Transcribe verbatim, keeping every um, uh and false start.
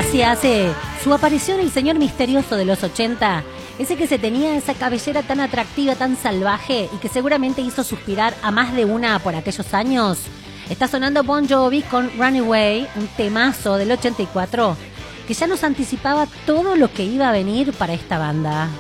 Así hace su aparición el señor misterioso de los ochenta, ese que se tenía esa cabellera tan atractiva, tan salvaje y que seguramente hizo suspirar a más de una por aquellos años. Está sonando Bon Jovi con Runaway, un temazo del ochenta y cuatro que ya nos anticipaba todo lo que iba a venir para esta banda.